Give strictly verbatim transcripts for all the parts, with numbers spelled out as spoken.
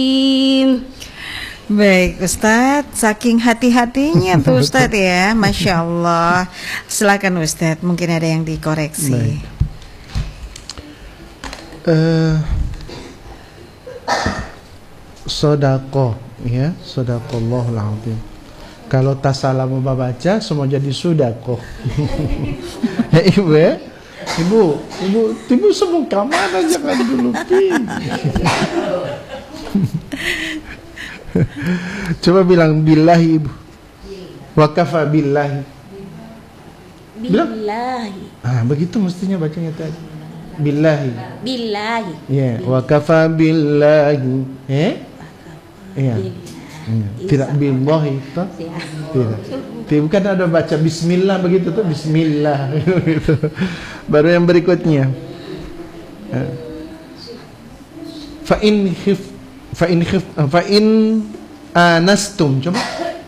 Baik Ustadz, saking hati-hatinya tuh Ustadz ya, Masya Allah. Silakan Ustadz, mungkin ada yang dikoreksi. Uh, Sodako, ya, Sodaqallahul azim. Kalau tasalam membaca, semua jadi sudako. Ya ibu ya, ibu, ibu, ibu semua kemana jangan dulu pi. Coba bilang billahi ibu. Wakafa billahi. Billahi. Ah, begitu mestinya bacanya tadi. Billahi. Billahi. Ya, yeah. Wakafa billahi. Eh? Iya. Yeah. Tidak billahi toh? Tidak. Tidak. Bukan ada baca bismillah begitu tuh, bismillah gitu. Baru yang berikutnya. Fa in khif fa in khif fa in anastum, coba.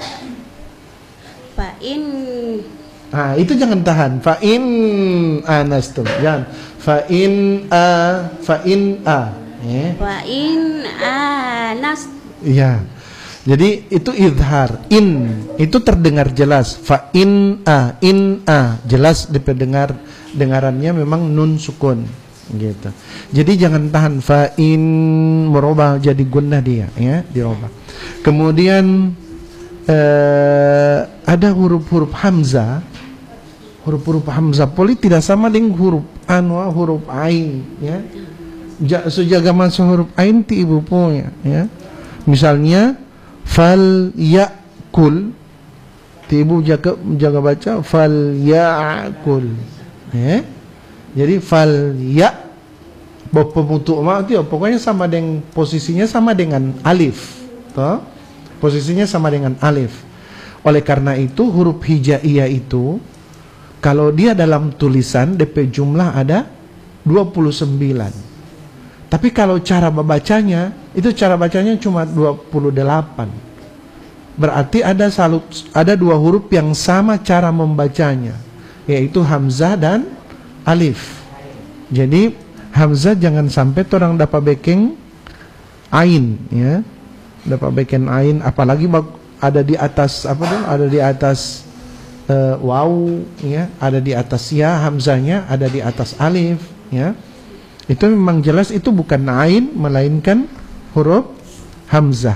Fa in. Ah, itu jangan tahan. Fa in anastum. Jangan. Fa in a fa in a. Eh. Fa in anas. Iya. Jadi itu izhar. In itu terdengar jelas. Fa in a in a jelas dipendengar dengarannya memang nun sukun gitu. Jadi jangan tahan fa in merubah jadi gunnah dia ya, dirubah. Kemudian eh, ada huruf-huruf hamzah. Huruf-huruf hamzah poli tidak sama dengan huruf anwa huruf ain ya. Ja, sejaga masuk huruf ain ti ibu punya ya. Misalnya fal yakul ti ibu jaga jaga baca fal yakul ya. Jadi fal ya bapak untuk mak itu pokoknya sama dengan posisinya sama dengan alif toh? Posisinya sama dengan alif. Oleh karena itu huruf hijaiyah itu kalau dia dalam tulisan D P jumlah ada dua puluh sembilan. Tapi kalau cara membacanya itu cara bacanya cuma dua puluh delapan. Berarti ada salut, ada dua huruf yang sama cara membacanya, yaitu hamzah dan alif. Jadi hamzah jangan sampai orang dapat backing ain ya. Dapat backing ain apalagi ada di atas apa tuh? Ada di atas uh, waw ya, ada di atas ya hamzahnya, ada di atas alif ya. Itu memang jelas itu bukan ain melainkan huruf hamzah.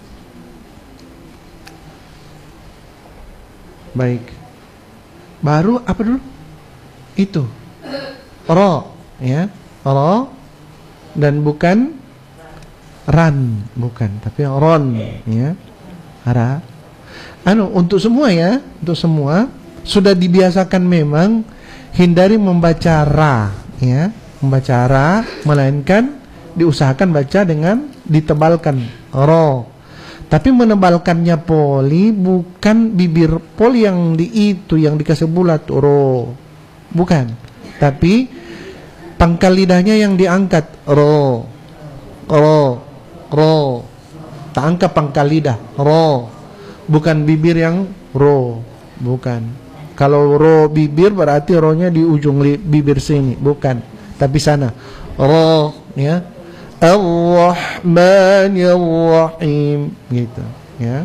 Baik. Baru apa dulu? Itu ro ya, ro dan bukan ran, bukan, tapi ron ya. Ra. Anu untuk semua ya, untuk semua sudah dibiasakan memang hindari membaca ra ya. Membaca ra melainkan diusahakan baca dengan ditebalkan ro. Tapi menebalkannya poli bukan bibir poli yang di itu yang dikasih bulat ro. Bukan. Tapi pangkal lidahnya yang diangkat ro. Ro. Ro. Tak angkat pangkal lidah ro. Bukan bibir yang ro. Bukan. Kalau ro bibir berarti ro-nya di ujung bibir sini, bukan. Tapi sana ro ya, Ar-Rahmanir Rahim gitu ya.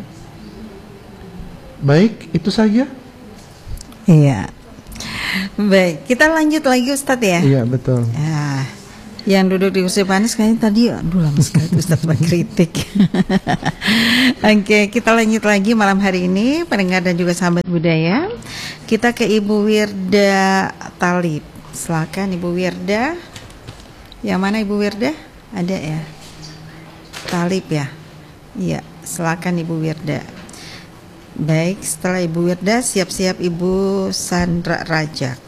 Baik, itu saja. Iya. Baik, kita lanjut lagi Ustadz ya. Iya, betul. Ya, yang duduk di kursi panas kayaknya tadi aduh lama sekali Ustadz mengkritik. Oke, kita lanjut lagi malam hari ini pendengar dan juga sahabat budaya. Kita ke Ibu Wirda Talib. Silakan Ibu Wirda. Yang mana Ibu Wirda? Ada ya? Talib ya? Iya, silakan Ibu Wirda. Baik, setelah Ibu Wirda siap-siap Ibu Sandra Rajak.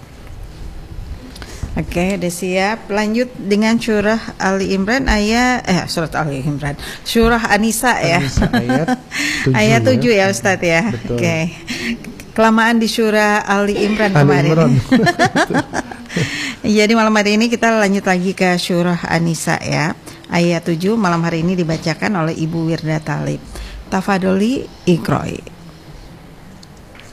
Oke, udah siap. Lanjut dengan surah Ali Imran ayat eh surat Ali Imran. Surah An-Nisa ya. An-Nisa ayat tujuh. Ayat tujuh ya Ustadz ya. Betul. Oke. Kelamaan di surah Ali Imran Ali kemarin. Imran. Jadi malam hari ini kita lanjut lagi ke surah An-Nisa ya. Ayat tujuh malam hari ini dibacakan oleh Ibu Wirda Talib. Tafadoli Iqra'i.